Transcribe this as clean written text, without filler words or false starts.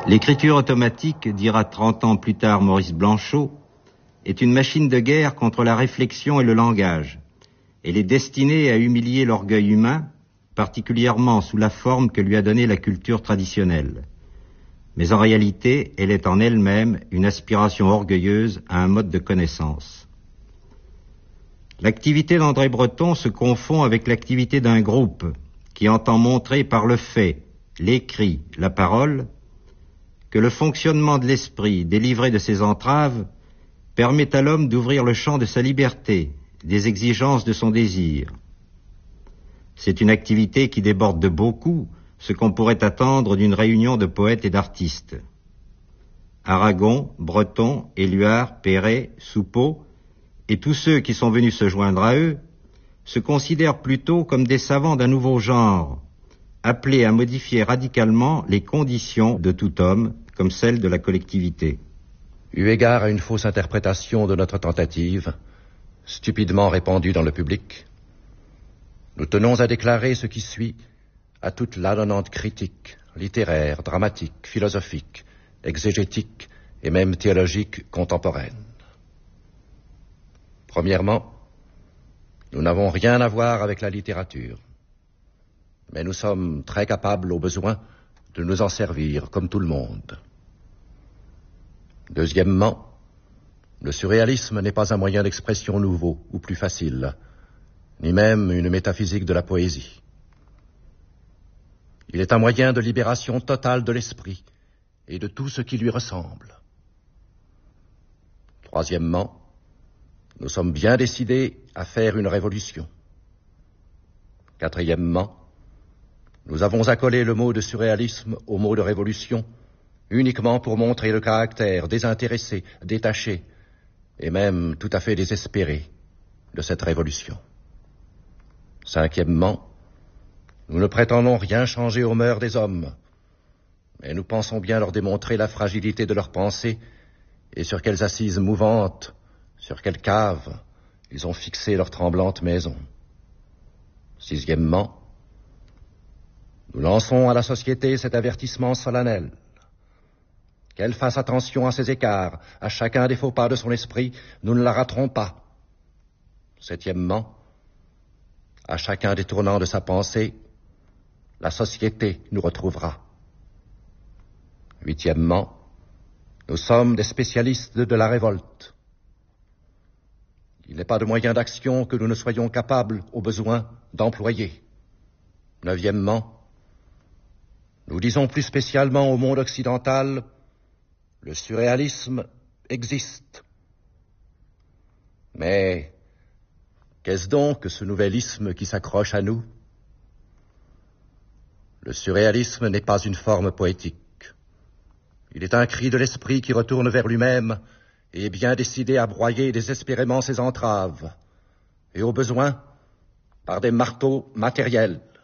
L'écriture automatique, dira 30 ans plus tard Maurice Blanchot, est une machine de guerre contre la réflexion et le langage. Elle est destinée à humilier l'orgueil humain, particulièrement sous la forme que lui a donnée la culture traditionnelle. Mais en réalité, elle est en elle-même une aspiration orgueilleuse à un mode de connaissance. L'activité d'André Breton se confond avec l'activité d'un groupe qui entend montrer par le fait, l'écrit, la parole, que le fonctionnement de l'esprit, délivré de ses entraves, permet à l'homme d'ouvrir le champ de sa liberté, des exigences de son désir. C'est une activité qui déborde de beaucoup ce qu'on pourrait attendre d'une réunion de poètes et d'artistes. Aragon, Breton, Éluard, Perret, Soupeau et tous ceux qui sont venus se joindre à eux se considèrent plutôt comme des savants d'un nouveau genre, appelés à modifier radicalement les conditions de tout homme, comme celles de la collectivité. Eu égard à une fausse interprétation de notre tentative, stupidement répandue dans le public, nous tenons à déclarer ce qui suit à toute l'annonante critique, littéraire, dramatique, philosophique, exégétique et même théologique contemporaine. Premièrement, nous n'avons rien à voir avec la littérature, mais nous sommes très capables, au besoin, de nous en servir comme tout le monde. Deuxièmement, le surréalisme n'est pas un moyen d'expression nouveau ou plus facile, ni même une métaphysique de la poésie. Il est un moyen de libération totale de l'esprit et de tout ce qui lui ressemble. Troisièmement, nous sommes bien décidés à faire une révolution. Quatrièmement, nous avons accolé le mot de surréalisme au mot de révolution uniquement pour montrer le caractère désintéressé, détaché et même tout à fait désespéré de cette révolution. Cinquièmement, nous ne prétendons rien changer aux mœurs des hommes, mais nous pensons bien leur démontrer la fragilité de leurs pensées et sur quelles assises mouvantes, sur quelles caves ils ont fixé leur tremblante maison. Sixièmement, nous lançons à la société cet avertissement solennel. Qu'elle fasse attention à ses écarts, à chacun des faux pas de son esprit, nous ne la raterons pas. Septièmement, à chacun des tournants de sa pensée, la société nous retrouvera. Huitièmement, nous sommes des spécialistes de la révolte. Il n'est pas de moyen d'action que nous ne soyons capables, au besoin, d'employer. Neuvièmement, nous disons plus spécialement au monde occidental, le surréalisme existe. Mais qu'est-ce donc que ce nouvelisme qui s'accroche à nous? Le surréalisme n'est pas une forme poétique. Il est un cri de l'esprit qui retourne vers lui-même et est bien décidé à broyer désespérément ses entraves, et au besoin, par des marteaux matériels.